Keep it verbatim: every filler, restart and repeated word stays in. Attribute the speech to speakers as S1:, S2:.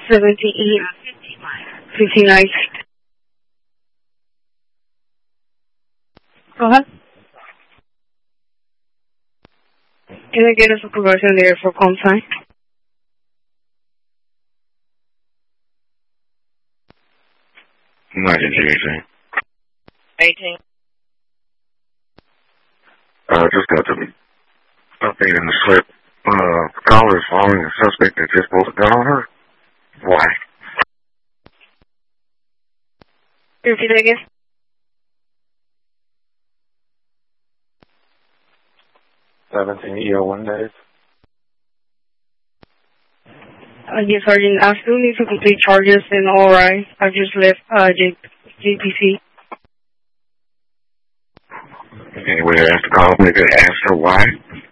S1: seventeen E fifty-nine. Go ahead. Can I get a supervisor there for calm time?
S2: Emergency eighteen.
S1: eighteen.
S2: Uh, just got the update in the slip. Uh, the caller is following a suspect that just pulled a gun on her. Why?
S1: Repeat that again.
S2: seventeen E O one days.
S1: Uh, yes, Sergeant. I still need to complete charges and all right. I just left uh, J- JPC.
S2: Anyway, I asked the call, maybe ask her why.